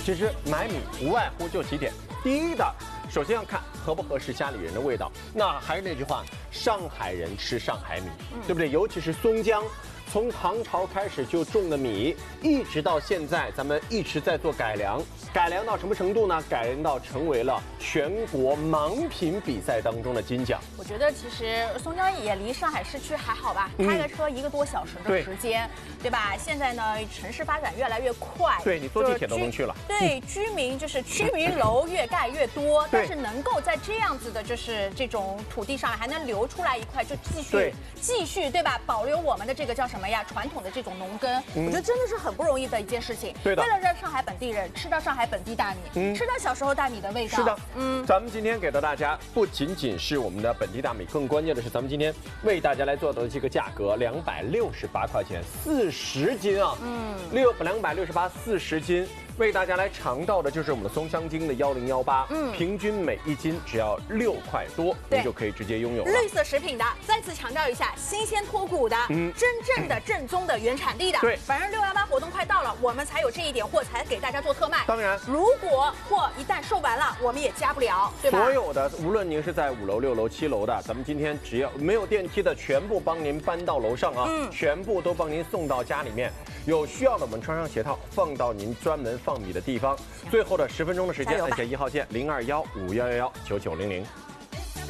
其实买米无外乎就几点，第一的，首先要看合不合适家里人的味道。那还是那句话，上海人吃上海米，对不对？尤其是松江。从唐朝开始就种的米，一直到现在，咱们一直在做改良，改良到什么程度呢？改良到成为了全国盲品比赛当中的金奖。 我觉得其实松江也离上海市区还好吧，开个车1个多小时的时间，对吧？现在呢，城市发展越来越快， 对你坐地铁都能去了。 对，居民楼越盖越多，但是能够在这样子的，就是这种土地上还能留出来一块，就继续对吧？保留我们的这个叫什么呀？传统的这种农耕，我觉得真的是很不容易的一件事情。 对的， 为了让上海本地人吃到上海本地大米，吃到小时候大米的味道。 是的，咱们今天给到大家不仅仅是我们的本地大米，更关键的是咱们今天为大家来做到的这个价格，268块钱，40斤啊，268 40斤。为大家来尝到的就是我们的松香精的1018，平均每1斤只要6块多，您就可以直接拥有了。 绿色食品的，再次强调一下，新鲜脱骨的，真正的正宗的原产地的。 对， 反正618活动快到了，我们才有这一点货，才给大家做特卖。 当然， 如果货一旦售完了，我们也加不了，对吧？ 所有的，无论您是在5楼、6楼、7楼的，咱们今天只要没有电梯的，全部帮您搬到楼上啊，全部都帮您送到家里面。有需要的，我们穿上鞋套，放到您专门放米的地方。最后的10分钟的时间，按下1号键，02151119900。